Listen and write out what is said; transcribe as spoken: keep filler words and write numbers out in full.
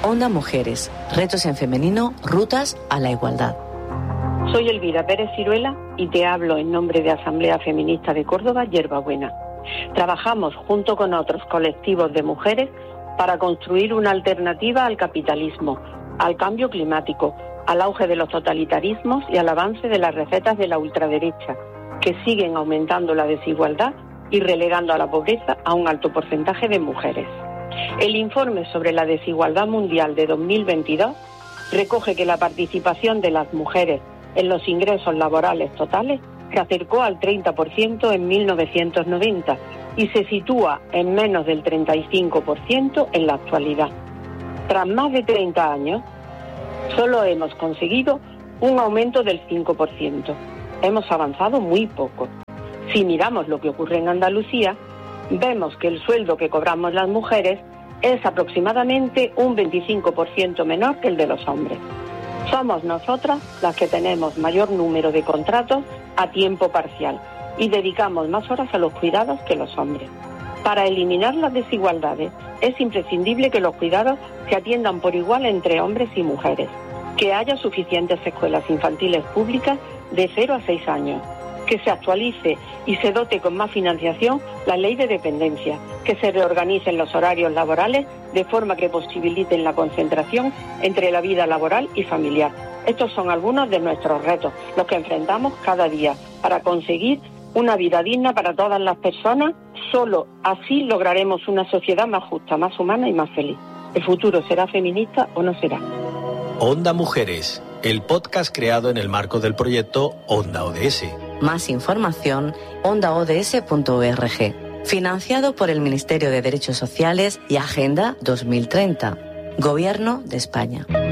Onda Mujeres, retos en femenino, rutas a la igualdad. Soy Elvira Pérez Ciruela y te hablo en nombre de Asamblea Feminista de Córdoba, Hierbabuena. Trabajamos junto con otros colectivos de mujeres para construir una alternativa al capitalismo, al cambio climático, al auge de los totalitarismos y al avance de las recetas de la ultraderecha, que siguen aumentando la desigualdad y relegando a la pobreza a un alto porcentaje de mujeres. El informe sobre la desigualdad mundial de dos mil veintidós recoge que la participación de las mujeres en los ingresos laborales totales se acercó al treinta por ciento en mil novecientos noventa y se sitúa en menos del treinta y cinco por ciento en la actualidad. Tras más de treinta años, solo hemos conseguido un aumento del cinco por ciento. Hemos avanzado muy poco. Si miramos lo que ocurre en Andalucía, vemos que el sueldo que cobramos las mujeres es aproximadamente un veinticinco por ciento menor que el de los hombres. Somos nosotras las que tenemos mayor número de contratos a tiempo parcial y dedicamos más horas a los cuidados que los hombres. Para eliminar las desigualdades es imprescindible que los cuidados se atiendan por igual entre hombres y mujeres, que haya suficientes escuelas infantiles públicas de cero a seis años, que se actualice y se dote con más financiación la ley de dependencia, que se reorganicen los horarios laborales de forma que posibiliten la concentración entre la vida laboral y familiar. Estos son algunos de nuestros retos, los que enfrentamos cada día para conseguir una vida digna para todas las personas. Solo así lograremos una sociedad más justa, más humana y más feliz. ¿El futuro será feminista o no será? Onda Mujeres, el podcast creado en el marco del proyecto Onda O D S. Más información, onda o d s punto org. Financiado por el Ministerio de Derechos Sociales y Agenda dos mil treinta. Gobierno de España.